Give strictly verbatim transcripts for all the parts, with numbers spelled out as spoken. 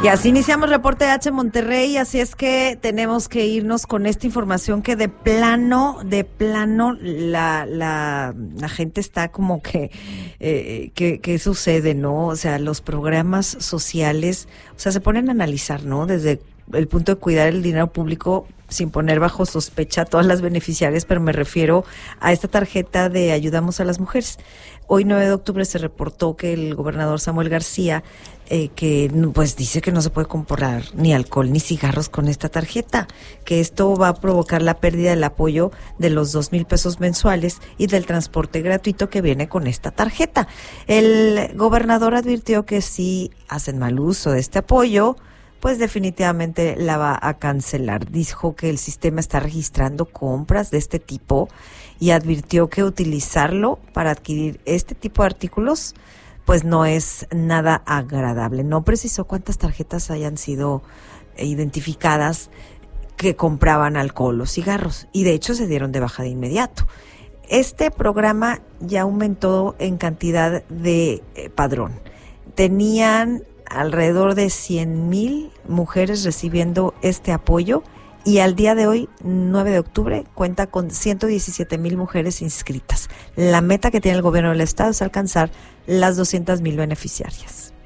Y así iniciamos Reporte H Monterrey, así es que tenemos que irnos con esta información que de plano, de plano, la la, la gente está como que, eh, que, que sucede, ¿no? O sea, los programas sociales, o sea, se ponen a analizar, ¿no? Desde el punto de cuidar el dinero público sin poner bajo sospecha a todas las beneficiarias, pero me refiero a esta tarjeta de Ayudamos a las Mujeres. Hoy, nueve de octubre, se reportó que el gobernador Samuel García, eh, que pues dice que no se puede comprar ni alcohol ni cigarros con esta tarjeta, que esto va a provocar la pérdida del apoyo de los dos mil pesos mensuales y del transporte gratuito que viene con esta tarjeta. El gobernador advirtió que si hacen mal uso de este apoyo, pues definitivamente la va a cancelar. Dijo que el sistema está registrando compras de este tipo y advirtió que utilizarlo para adquirir este tipo de artículos pues no es nada agradable. No precisó cuántas tarjetas hayan sido identificadas que compraban alcohol o cigarros, y de hecho se dieron de baja de inmediato. Este programa ya aumentó en cantidad de eh, padrón. Tenían alrededor de cien mil mujeres recibiendo este apoyo, y al día de hoy, nueve de octubre, cuenta con ciento diecisiete mil mujeres inscritas. La meta que tiene el gobierno del estado es alcanzar las doscientas mil beneficiarias.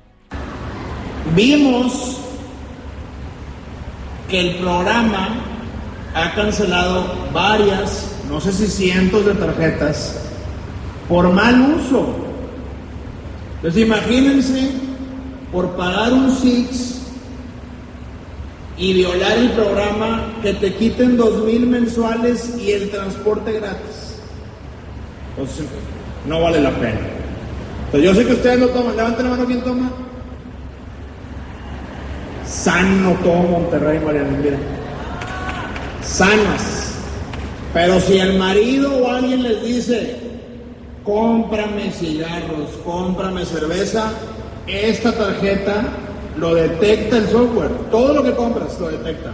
Vimos que el programa ha cancelado varias, no sé si cientos de tarjetas por mal uso. Entonces imagínense, por pagar un Six y violar el programa, que te quiten dos mil mensuales y el transporte gratis. Entonces, no vale la pena. Entonces, yo sé que ustedes no toman. Levanten la mano, ¿quién toma? Sano todo Monterrey, Mariana, mira. Sanas. Pero si el marido o alguien les dice, cómprame cigarros, cómprame cerveza, esta tarjeta lo detecta el software. Todo lo que compras lo detecta.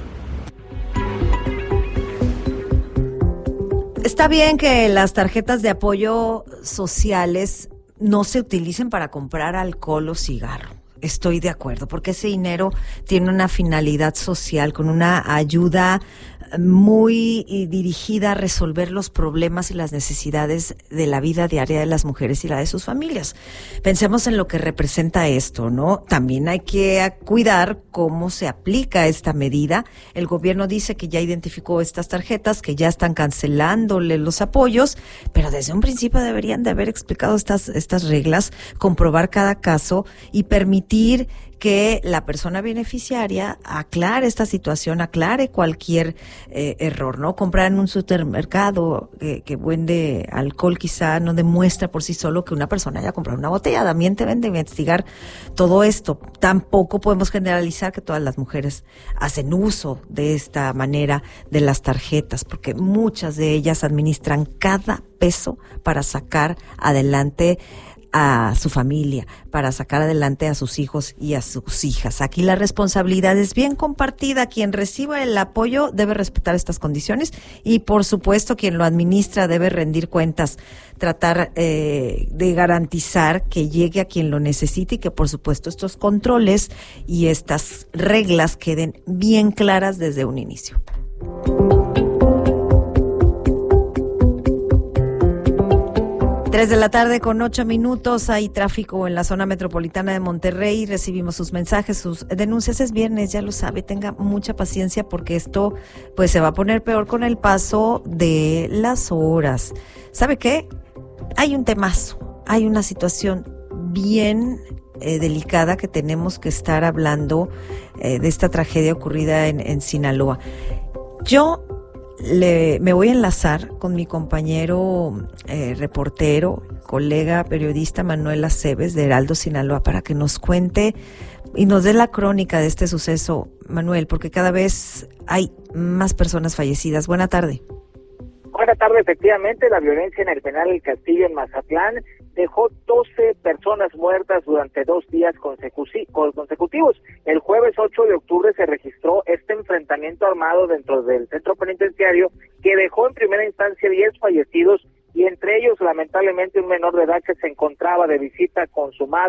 Está bien que las tarjetas de apoyo sociales no se utilicen para comprar alcohol o cigarro. Estoy de acuerdo, porque ese dinero tiene una finalidad social, con una ayuda muy dirigida a resolver los problemas y las necesidades de la vida diaria de las mujeres y la de sus familias. Pensemos en lo que representa esto, ¿no? También hay que cuidar cómo se aplica esta medida. El gobierno dice que ya identificó estas tarjetas, que ya están cancelándole los apoyos, pero desde un principio deberían de haber explicado estas, estas reglas, comprobar cada caso y permitir que la persona beneficiaria aclare esta situación, aclare cualquier eh, error, ¿no? Comprar en un supermercado que, que vende alcohol quizá no demuestra por sí solo que una persona haya comprado una botella. También deben de investigar todo esto. Tampoco podemos generalizar que todas las mujeres hacen uso de esta manera de las tarjetas, porque muchas de ellas administran cada peso para sacar adelante a su familia, para sacar adelante a sus hijos y a sus hijas. Aquí la responsabilidad es bien compartida. Quien reciba el apoyo debe respetar estas condiciones y, por supuesto, quien lo administra debe rendir cuentas, tratar eh, de garantizar que llegue a quien lo necesite y que, por supuesto, estos controles y estas reglas queden bien claras desde un inicio. Tres de la tarde con ocho minutos, hay tráfico en la zona metropolitana de Monterrey, recibimos sus mensajes, sus denuncias. Es viernes, ya lo sabe, tenga mucha paciencia porque esto pues se va a poner peor con el paso de las horas. ¿Sabe qué? Hay un temazo, hay una situación bien eh, delicada que tenemos que estar hablando eh, de esta tragedia ocurrida en, en Sinaloa. Yo Le, me voy a enlazar con mi compañero eh, reportero, colega periodista Manuel Aceves de Heraldo Sinaloa para que nos cuente y nos dé la crónica de este suceso, Manuel, porque cada vez hay más personas fallecidas. Buena tarde. Buena tarde, efectivamente, la violencia en el penal El Castillo en Mazatlán dejó doce personas muertas durante dos días consecutivos. El jueves ocho de octubre se registró este enfrentamiento armado dentro del centro penitenciario que dejó en primera instancia diez fallecidos y entre ellos lamentablemente un menor de edad que se encontraba de visita con su madre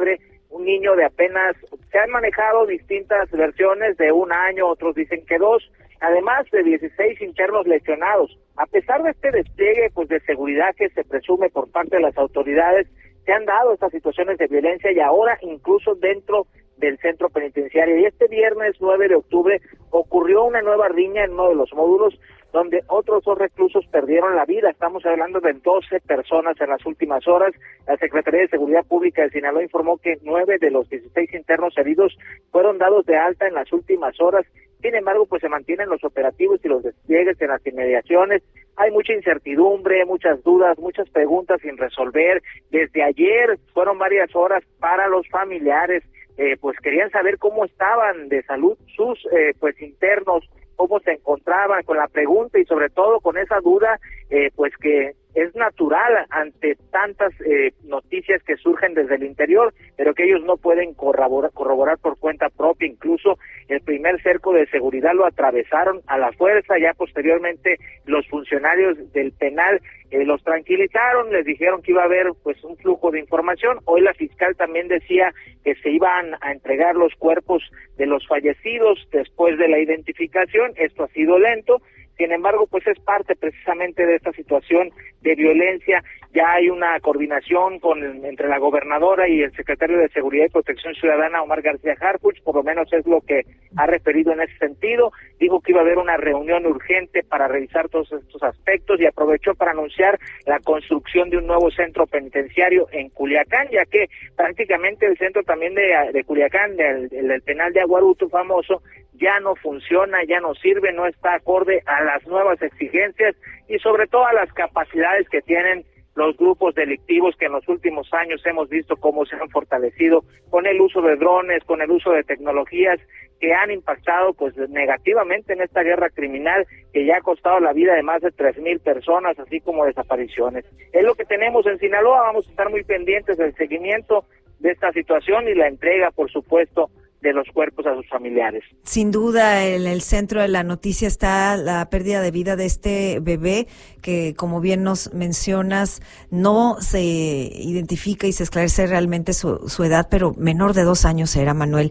un niño de apenas, se han manejado distintas versiones de un año, otros dicen que dos, además de dieciséis internos lesionados. A pesar de este despliegue pues de seguridad que se presume por parte de las autoridades, se han dado estas situaciones de violencia y ahora incluso dentro del centro penitenciario. Y este viernes nueve de octubre ocurrió una nueva riña en uno de los módulos donde otros dos reclusos perdieron la vida. Estamos hablando de doce personas en las últimas horas. La Secretaría de Seguridad Pública de Sinaloa informó que nueve de los dieciséis internos heridos fueron dados de alta en las últimas horas. Sin embargo, pues se mantienen los operativos y los despliegues en las inmediaciones. Hay mucha incertidumbre, muchas dudas, muchas preguntas sin resolver. Desde ayer fueron varias horas para los familiares, eh, pues querían saber cómo estaban de salud sus eh, pues internos, cómo se encontraban, con la pregunta y sobre todo con esa duda, eh, pues que es natural ante tantas eh, noticias que surgen desde el interior, pero que ellos no pueden corroborar, corroborar por cuenta propia. Incluso el primer cerco de seguridad lo atravesaron a la fuerza. Ya posteriormente los funcionarios del penal eh, los tranquilizaron, les dijeron que iba a haber pues un flujo de información. Hoy la fiscal también decía que se iban a entregar los cuerpos de los fallecidos después de la identificación. Esto ha sido lento. Sin embargo, pues es parte precisamente de esta situación de violencia. Ya hay una coordinación con entre la gobernadora y el secretario de Seguridad y Protección Ciudadana, Omar García Harfuch, por lo menos es lo que ha referido en ese sentido. Dijo que iba a haber una reunión urgente para revisar todos estos aspectos y aprovechó para anunciar la construcción de un nuevo centro penitenciario en Culiacán, ya que prácticamente el centro también de, de Culiacán, del, del penal de Aguaruto famoso, ya no funciona, ya no sirve, no está acorde a las nuevas exigencias y sobre todo a las capacidades que tienen los grupos delictivos que en los últimos años hemos visto cómo se han fortalecido con el uso de drones, con el uso de tecnologías que han impactado pues negativamente en esta guerra criminal que ya ha costado la vida de más de tres mil personas, así como desapariciones. Es lo que tenemos en Sinaloa. Vamos a estar muy pendientes del seguimiento de esta situación y la entrega, por supuesto, de los cuerpos a sus familiares. Sin duda, en el centro de la noticia está la pérdida de vida de este bebé que, como bien nos mencionas, no se identifica y se esclarece realmente su, su edad, pero menor de dos años era, Manuel,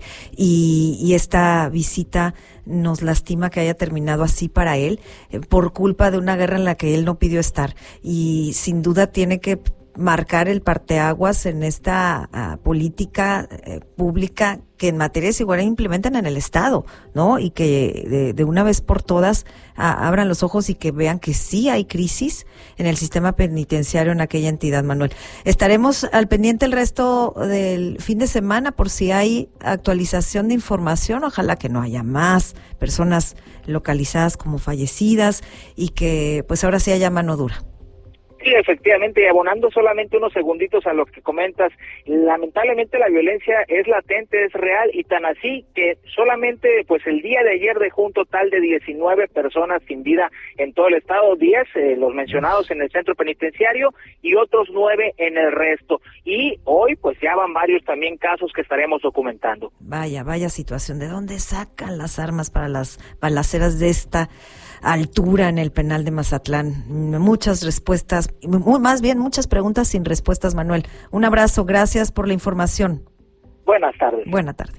y, y esta visita nos lastima que haya terminado así para él, eh, por culpa de una guerra en la que él no pidió estar, y sin duda tiene que marcar el parteaguas en esta uh, política eh, pública que en materia de seguridad implementan en el Estado, ¿no? Y que de, de una vez por todas uh, abran los ojos y que vean que sí hay crisis en el sistema penitenciario en aquella entidad, Manuel. Estaremos al pendiente el resto del fin de semana por si hay actualización de información. Ojalá que no haya más personas localizadas como fallecidas y que pues ahora sí haya mano dura. Sí, efectivamente, y abonando solamente unos segunditos a lo que comentas, lamentablemente la violencia es latente, es real, y tan así que solamente pues el día de ayer dejó un total de diecinueve personas sin vida en todo el estado, diez eh, los mencionados en el centro penitenciario y otros nueve en el resto. Y hoy pues ya van varios también casos que estaremos documentando. Vaya, vaya situación. ¿De dónde sacan las armas para las balaceras de esta altura en el penal de Mazatlán? Muchas respuestas, más bien muchas preguntas sin respuestas, Manuel. Un abrazo, gracias por la información. Buenas tardes. Buena tarde.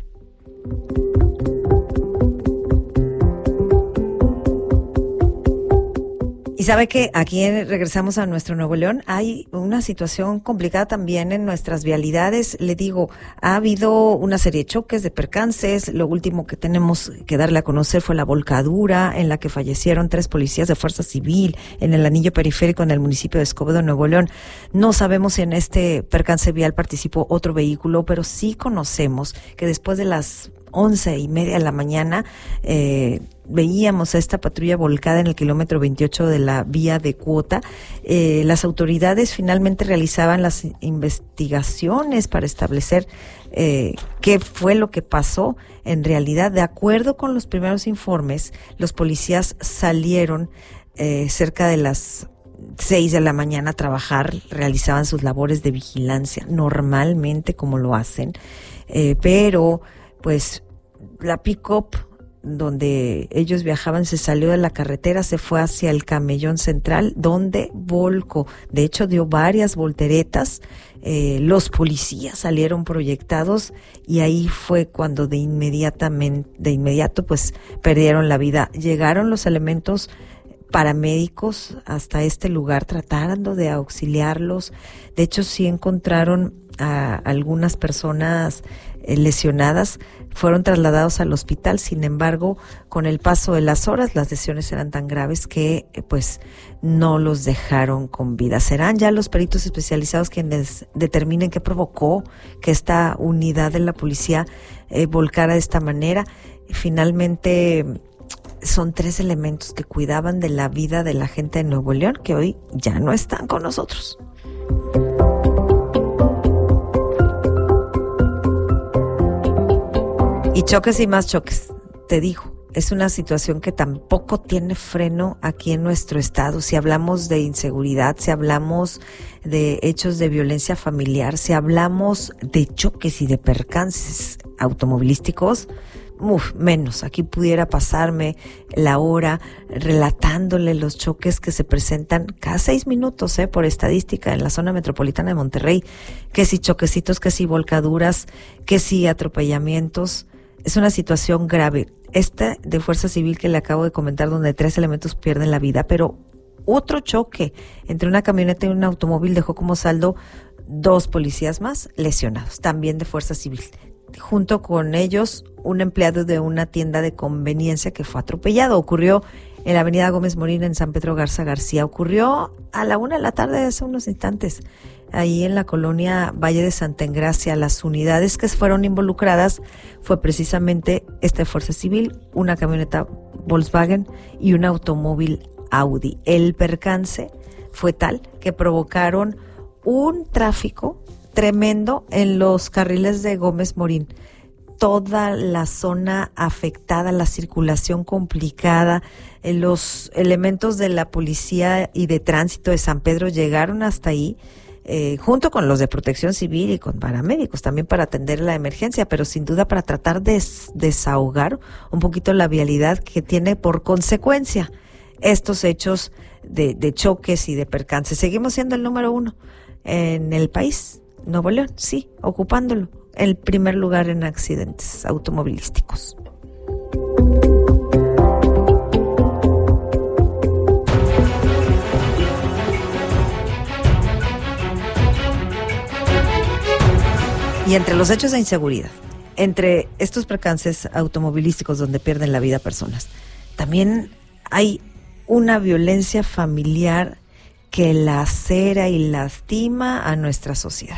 Y sabe que aquí regresamos a nuestro Nuevo León, hay una situación complicada también en nuestras vialidades. Le digo, ha habido una serie de choques, de percances. Lo último que tenemos que darle a conocer fue la volcadura en la que fallecieron tres policías de Fuerza Civil en el anillo periférico en el municipio de Escobedo, Nuevo León. No sabemos si en este percance vial participó otro vehículo, pero sí conocemos que después de las once y media de la mañana eh, veíamos a esta patrulla volcada en el kilómetro veintiocho de la vía de Cuota. Eh, las autoridades finalmente realizaban las investigaciones para establecer eh, qué fue lo que pasó. En realidad, de acuerdo con los primeros informes, los policías salieron eh, cerca de las seis de la mañana a trabajar, realizaban sus labores de vigilancia normalmente como lo hacen, eh, pero pues la pick-up donde ellos viajaban se salió de la carretera, se fue hacia el Camellón Central, donde volcó. De hecho, dio varias volteretas. Eh, los policías salieron proyectados y ahí fue cuando de inmediatamente, de inmediato, pues perdieron la vida. Llegaron los elementos paramédicos hasta este lugar tratando de auxiliarlos. De hecho, sí encontraron a algunas personas eh, lesionadas, fueron trasladados al hospital. Sin embargo, con el paso de las horas, las lesiones eran tan graves que eh, pues no los dejaron con vida. Serán ya los peritos especializados quienes determinen qué provocó que esta unidad de la policía eh, volcara de esta manera. Finalmente, son tres elementos que cuidaban de la vida de la gente de Nuevo León que hoy ya no están con nosotros. Y choques y más choques, te digo, es una situación que tampoco tiene freno aquí en nuestro estado. Si hablamos de inseguridad, si hablamos de hechos de violencia familiar, si hablamos de choques y de percances automovilísticos, uf, menos. Aquí pudiera pasarme la hora relatándole los choques que se presentan cada seis minutos, eh, por estadística en la zona metropolitana de Monterrey, que si choquecitos, que si volcaduras, que si atropellamientos. Es una situación grave. Esta de Fuerza Civil que le acabo de comentar, donde tres elementos pierden la vida, pero otro choque entre una camioneta y un automóvil dejó como saldo dos policías más lesionados, también de Fuerza Civil. Junto con ellos, un empleado de una tienda de conveniencia que fue atropellado. Ocurrió en la avenida Gómez Morín, en San Pedro Garza García. Ocurrió a la una de la tarde, hace unos instantes, ahí en la colonia Valle de Santa Engracia. Las unidades que fueron involucradas fue precisamente esta de Fuerza Civil, una camioneta Volkswagen y un automóvil Audi. El percance fue tal que provocaron un tráfico tremendo en los carriles de Gómez Morín. Toda la zona afectada, la circulación complicada, eh, los elementos de la policía y de tránsito de San Pedro llegaron hasta ahí, eh, junto con los de Protección Civil y con paramédicos, también para atender la emergencia, pero sin duda para tratar de des- desahogar un poquito la vialidad que tiene por consecuencia estos hechos de, de choques y de percances. Seguimos siendo el número uno en el país. Nuevo León, sí, ocupándolo, el primer lugar en accidentes automovilísticos. Y entre los hechos de inseguridad, entre estos percances automovilísticos donde pierden la vida personas, también hay una violencia familiar que lacera y lastima a nuestra sociedad.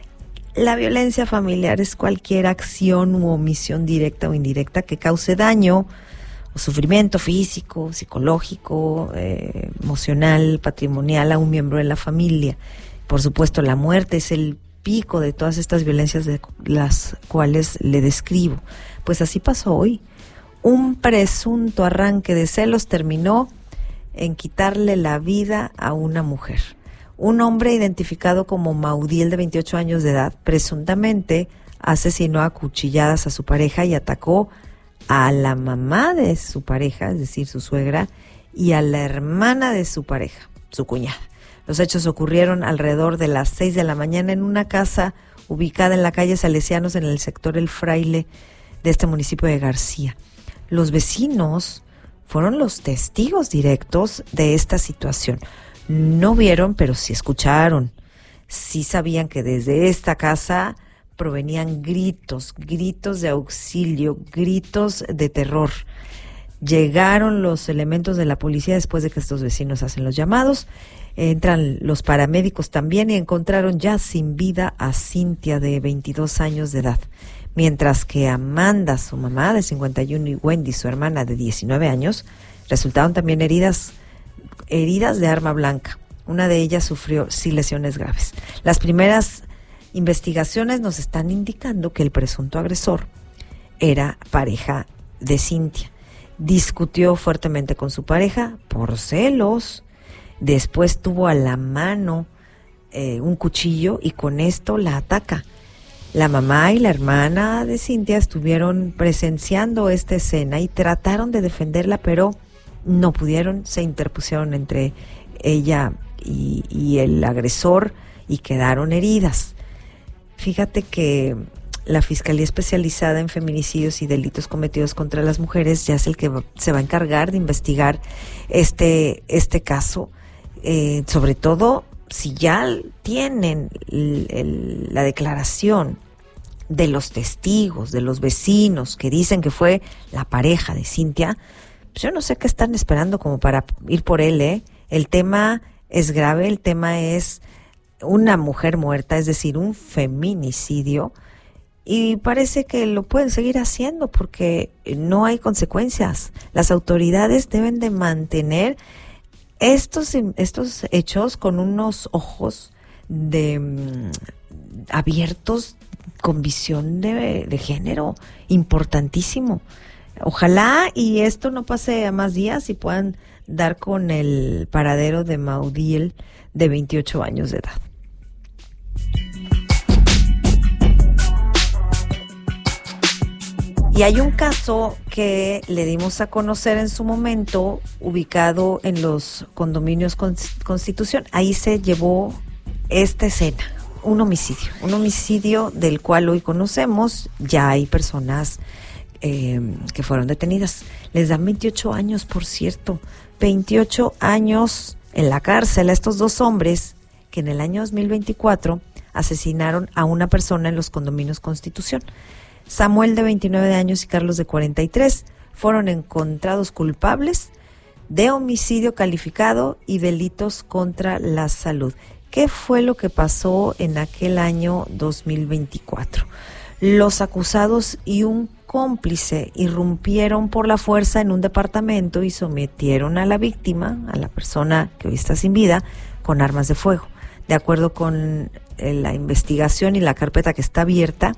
La violencia familiar es cualquier acción u omisión directa o indirecta que cause daño o sufrimiento físico, psicológico, eh, emocional, patrimonial a un miembro de la familia. Por supuesto, la muerte es el pico de todas estas violencias de las cuales le describo. Pues así pasó hoy. Un presunto arranque de celos terminó en quitarle la vida a una mujer. Un hombre identificado como Maudiel, de veintiocho años de edad, presuntamente asesinó a cuchilladas a su pareja y atacó a la mamá de su pareja, es decir, su suegra, y a la hermana de su pareja, su cuñada. Los hechos ocurrieron alrededor de las seis de la mañana en una casa ubicada en la calle Salesianos, en el sector El Fraile de este municipio de García. Los vecinos fueron los testigos directos de esta situación. No vieron, pero sí escucharon. Sí sabían que desde esta casa provenían gritos, gritos de auxilio, gritos de terror. Llegaron los elementos de la policía después de que estos vecinos hacen los llamados. Entran los paramédicos también y encontraron ya sin vida a Cintia, de veintidós años de edad. Mientras que Amanda, su mamá de cincuenta y uno, y Wendy, su hermana de diecinueve años, resultaron también heridas heridas de arma blanca. Una de ellas sufrió sí lesiones graves. Las primeras investigaciones nos están indicando que el presunto agresor era pareja de Cintia. Discutió fuertemente con su pareja por celos. Después tuvo a la mano eh, un cuchillo y con esto la ataca. La mamá y la hermana de Cintia estuvieron presenciando esta escena y trataron de defenderla, pero no pudieron, se interpusieron entre ella y, y el agresor y quedaron heridas. Fíjate que la Fiscalía Especializada en Feminicidios y Delitos Cometidos contra las Mujeres ya es el que va, se va a encargar de investigar este, este caso, eh, sobre todo si ya tienen el, el, la declaración de los testigos, de los vecinos que dicen que fue la pareja de Cintia, pues yo no sé qué están esperando como para ir por él, ¿eh? El tema es grave, el tema es una mujer muerta, es decir, un feminicidio, y parece que lo pueden seguir haciendo porque no hay consecuencias. Las autoridades deben de mantener estos, estos hechos con unos ojos de um, abiertos, con visión de, de género, importantísimo. Ojalá y esto no pase a más días y puedan dar con el paradero de Maudiel, de veintiocho años de edad. Y hay un caso que le dimos a conocer en su momento, ubicado en los condominios Constitución. Ahí se llevó esta escena, un homicidio, un homicidio del cual hoy conocemos. Ya hay personas eh, que fueron detenidas. Les dan veintiocho años, por cierto, veintiocho años en la cárcel a estos dos hombres que en el año dos mil veinticuatro asesinaron a una persona en los condominios Constitución. Samuel, de veintinueve años, y Carlos, de cuarenta y tres, fueron encontrados culpables de homicidio calificado y delitos contra la salud. ¿Qué fue lo que pasó en aquel año dos mil veinticuatro? Los acusados y un cómplice irrumpieron por la fuerza en un departamento y sometieron a la víctima, a la persona que hoy está sin vida, con armas de fuego. De acuerdo con la investigación y la carpeta que está abierta,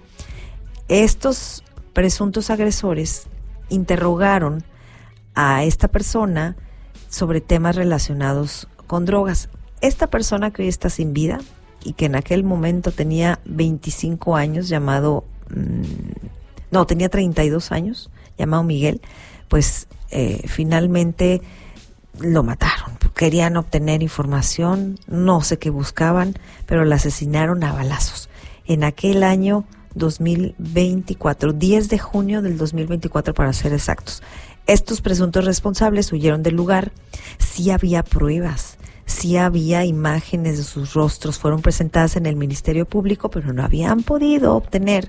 estos presuntos agresores interrogaron a esta persona sobre temas relacionados con drogas. Esta persona que hoy está sin vida y que en aquel momento tenía veinticinco años, llamado, mmm, no, tenía treinta y dos años, llamado Miguel, pues eh, finalmente lo mataron. Querían obtener información, no sé qué buscaban, pero lo asesinaron a balazos. En aquel año dos mil veinticuatro, diez de junio del dos mil veinticuatro para ser exactos. Estos presuntos responsables huyeron del lugar. Sí había pruebas, sí había imágenes de sus rostros, fueron presentadas en el Ministerio Público, pero no habían podido obtener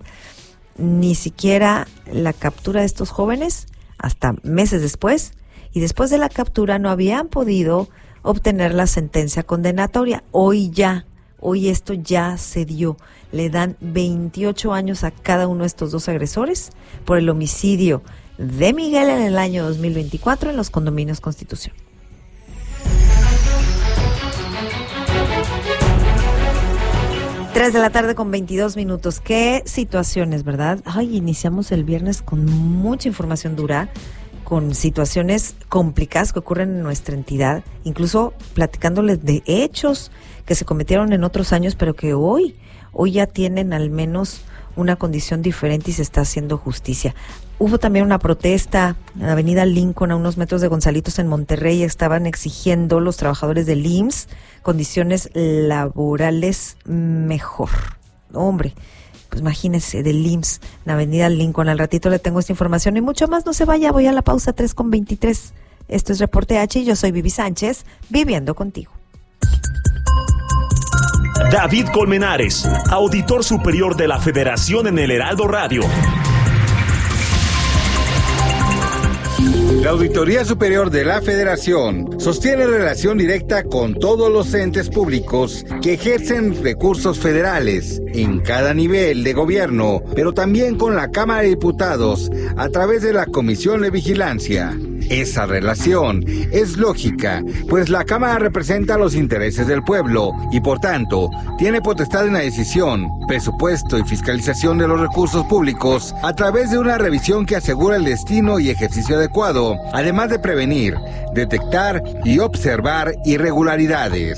ni siquiera la captura de estos jóvenes hasta meses después, y después de la captura no habían podido obtener la sentencia condenatoria. Hoy ya, hoy esto ya se dio. Le dan veintiocho años a cada uno de estos dos agresores por el homicidio de Miguel en el año dos mil veinticuatro en los condominios Constitución. Tres de la tarde con veintidós minutos. Qué situaciones, ¿verdad? Ay, iniciamos el viernes con mucha información dura, con situaciones complicadas que ocurren en nuestra entidad, incluso platicándoles de hechos que se cometieron en otros años, pero que hoy, hoy ya tienen al menos una condición diferente y se está haciendo justicia. Hubo también una protesta en la avenida Lincoln, a unos metros de Gonzalitos, en Monterrey. Estaban exigiendo los trabajadores del I M S S condiciones laborales mejor. Hombre, pues imagínense, del I M S S en la avenida Lincoln. Al ratito le tengo esta información y mucho más. No se vaya, voy a la pausa. Tres con veintitrés. Esto es Reporte H y yo soy Vivi Sánchez, viviendo contigo. David Colmenares, auditor superior de la Federación en el Heraldo Radio. La Auditoría Superior de la Federación sostiene relación directa con todos los entes públicos que ejercen recursos federales en cada nivel de gobierno, pero también con la Cámara de Diputados a través de la Comisión de Vigilancia. Esa relación es lógica, pues la Cámara representa los intereses del pueblo y, por tanto, tiene potestad en la decisión, presupuesto y fiscalización de los recursos públicos a través de una revisión que asegura el destino y ejercicio adecuado, además de prevenir, detectar y observar irregularidades.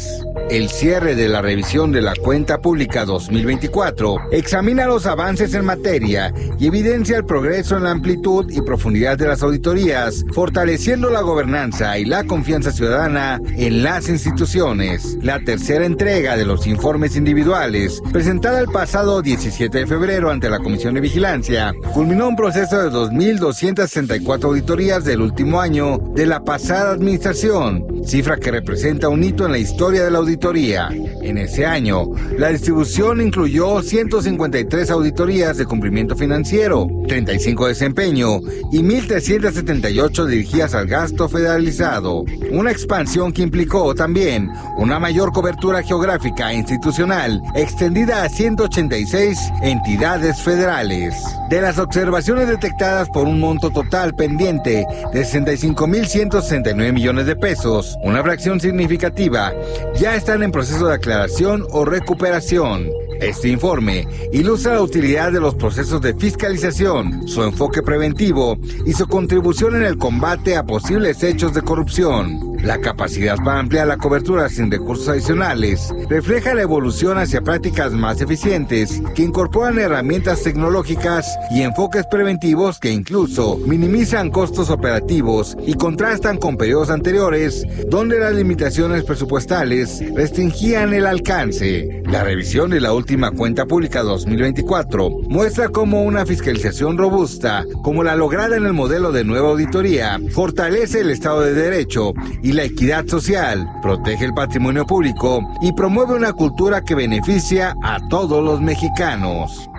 El cierre de la revisión de la cuenta pública dos mil veinticuatro examina los avances en materia y evidencia el progreso en la amplitud y profundidad de las auditorías, fortaleciendo la gobernanza y la confianza ciudadana en las instituciones. La tercera entrega de los informes individuales, presentada el pasado diecisiete de febrero ante la Comisión de Vigilancia, culminó un proceso de dos mil doscientas sesenta y cuatro auditorías del último año de la pasada administración, cifra que representa un hito en la historia de la auditoría. En ese año, la distribución incluyó ciento cincuenta y tres auditorías de cumplimiento financiero, treinta y cinco de desempeño y mil trescientas setenta y ocho dirigidas al gasto federalizado. Una expansión que implicó también una mayor cobertura geográfica e institucional extendida a ciento ochenta y seis entidades federales. De las observaciones detectadas por un monto total pendiente de sesenta y cinco mil ciento sesenta y nueve millones de pesos, una fracción significativa ya están en proceso de aclaración o recuperación. Este informe ilustra la utilidad de los procesos de fiscalización, su enfoque preventivo y su contribución en el combate a posibles hechos de corrupción. La capacidad para ampliar la cobertura sin recursos adicionales refleja la evolución hacia prácticas más eficientes que incorporan herramientas tecnológicas y enfoques preventivos que incluso minimizan costos operativos y contrastan con periodos anteriores donde las limitaciones presupuestales restringían el alcance. La revisión de la última cuenta pública dos mil veinticuatro muestra cómo una fiscalización robusta, como la lograda en el modelo de nueva auditoría, fortalece el Estado de Derecho y la equidad social, protege el patrimonio público y promueve una cultura que beneficia a todos los mexicanos.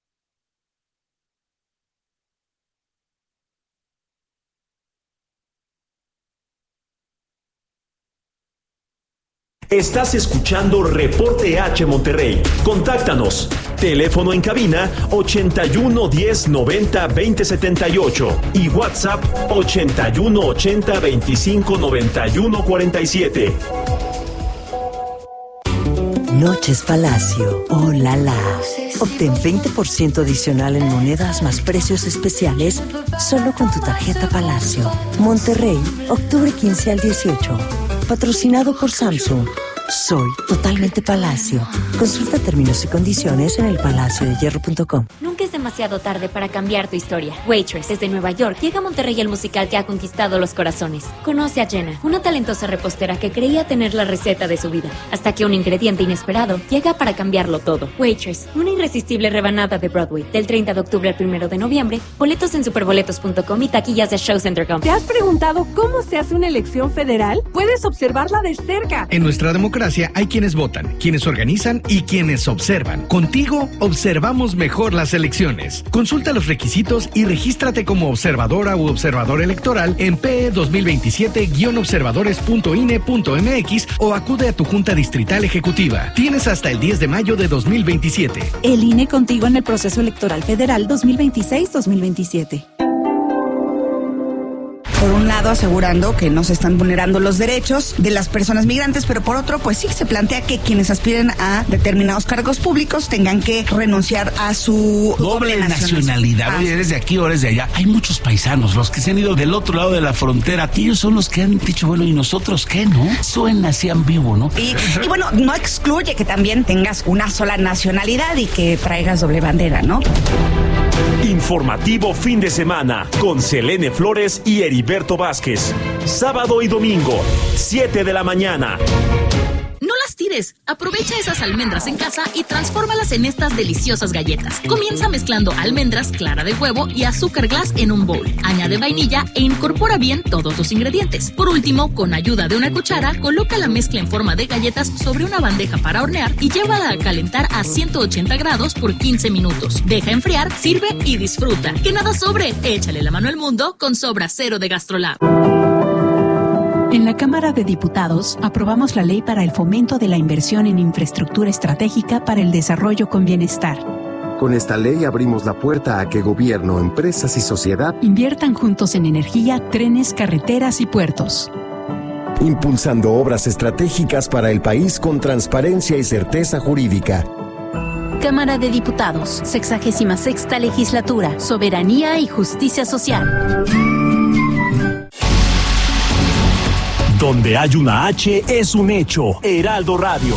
Estás escuchando Reporte H Monterrey. Contáctanos. Teléfono en cabina ochenta y uno diez noventa veinte setenta y ocho y WhatsApp ochenta y uno ochenta veinticinco noventa y uno cuarenta y siete. Noches Palacio. Oh, la, la. Obtén veinte por ciento adicional en monedas más precios especiales solo con tu tarjeta Palacio. Monterrey, octubre quince al dieciocho. Patrocinado por Samsung. Soy totalmente Palacio. Consulta términos y condiciones en el palacio de hierro punto com. Nunca es demasiado tarde para cambiar tu historia. Waitress, desde Nueva York, llega a Monterrey el musical que ha conquistado los corazones. Conoce a Jenna, una talentosa repostera que creía tener la receta de su vida, hasta que un ingrediente inesperado llega para cambiarlo todo. Waitress, una irresistible rebanada de Broadway. Del treinta de octubre al primero de noviembre, boletos en superboletos punto com y taquillas de Show Center punto com. ¿Te has preguntado cómo se hace una elección federal? Puedes observarla de cerca. En nuestra democracia hay quienes votan, quienes organizan y quienes observan. Contigo observamos mejor las elecciones. Consulta los requisitos y regístrate como observadora u observador electoral en P E dos mil veintisiete guion observadores punto I N E punto M X o acude a tu Junta Distrital Ejecutiva. Tienes hasta el diez de mayo de dos mil veintisiete. El I N E contigo en el proceso electoral federal dos mil veintiséis dos mil veintisiete. Por un lado, asegurando que no se están vulnerando los derechos de las personas migrantes, pero por otro, pues sí se plantea que quienes aspiren a determinados cargos públicos tengan que renunciar a su doble, doble nacionalidad. Oye, eres de aquí o eres de allá. Hay muchos paisanos, los que se han ido del otro lado de la frontera. Ellos son los que han dicho, bueno, ¿y nosotros qué, no? Suena así ambiguo, ¿no? Y, y bueno, no excluye que también tengas una sola nacionalidad y que traigas doble bandera, ¿no? Informativo fin de semana con Selene Flores y Heriberto Vázquez. Sábado y domingo, siete de la mañana. No las tires. Aprovecha esas almendras en casa y transfórmalas en estas deliciosas galletas. Comienza mezclando almendras, clara de huevo y azúcar glass en un bowl. Añade vainilla e incorpora bien todos los ingredientes. Por último, con ayuda de una cuchara, coloca la mezcla en forma de galletas sobre una bandeja para hornear y llévala a calentar a ciento ochenta grados por quince minutos. Deja enfriar, sirve y disfruta. Que nada sobre. Échale la mano al mundo con Sobra Cero de GastroLab. En la Cámara de Diputados aprobamos la ley para el fomento de la inversión en infraestructura estratégica para el desarrollo con bienestar. Con esta ley abrimos la puerta a que gobierno, empresas y sociedad inviertan juntos en energía, trenes, carreteras y puertos. Impulsando obras estratégicas para el país con transparencia y certeza jurídica. Cámara de Diputados, sexagésima sexta legislatura, soberanía y justicia social. Donde hay una H es un hecho. Heraldo Radio.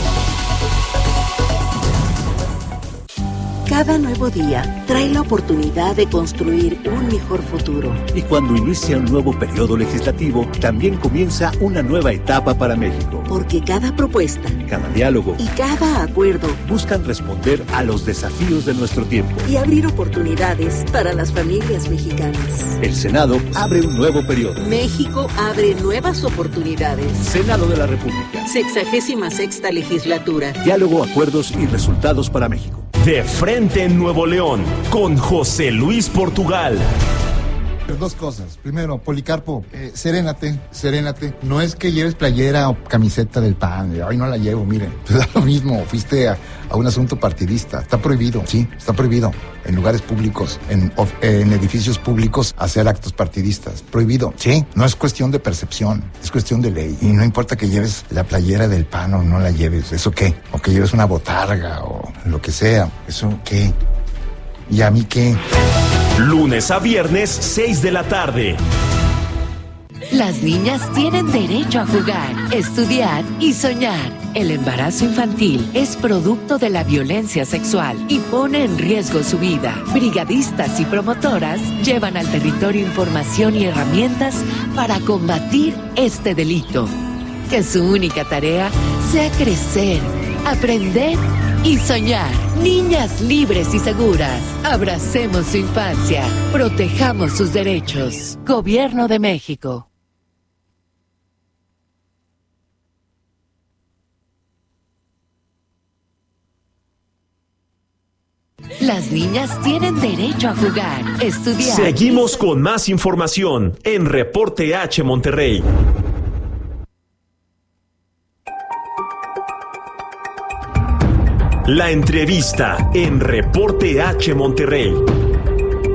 Cada nuevo día trae la oportunidad de construir un mejor futuro. Y cuando inicia un nuevo periodo legislativo, también comienza una nueva etapa para México. Porque cada propuesta, cada diálogo y cada acuerdo buscan responder a los desafíos de nuestro tiempo y abrir oportunidades para las familias mexicanas. El Senado abre un nuevo periodo. México abre nuevas oportunidades. Senado de la República. Sexagésima sexta legislatura. Diálogo, acuerdos y resultados para México. De frente en Nuevo León, con José Luis Portugal. Dos cosas. Primero, Policarpo, eh, serénate, serénate. No es que lleves playera o camiseta del P A N. Ay, no la llevo, miren. Te da lo mismo. Fuiste a, a un asunto partidista. Está prohibido, sí, está prohibido. En lugares públicos, en, of, en edificios públicos, hacer actos partidistas. Prohibido, sí. No es cuestión de percepción, es cuestión de ley. Y no importa que lleves la playera del P A N o no la lleves. ¿Eso qué? O que lleves una botarga o lo que sea. ¿Eso qué? ¿Y a mí qué? Lunes a viernes, seis de la tarde. Las niñas tienen derecho a jugar, estudiar y soñar. El embarazo infantil es producto de la violencia sexual y pone en riesgo su vida. Brigadistas y promotoras llevan al territorio información y herramientas para combatir este delito. Que su única tarea sea crecer, aprender y soñar. Niñas libres y seguras. Abracemos su infancia. Protejamos sus derechos. Gobierno de México. Las niñas tienen derecho a jugar, estudiar. Seguimos con más información en Reporte H Monterrey. La entrevista en Reporte H Monterrey.